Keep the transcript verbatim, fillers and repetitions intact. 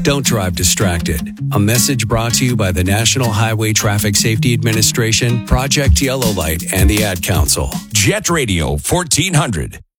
Don't drive distracted. A message brought to you by the National Highway Traffic Safety Administration, Project Yellow Light, and the Ad Council. Jet Radio fourteen hundred.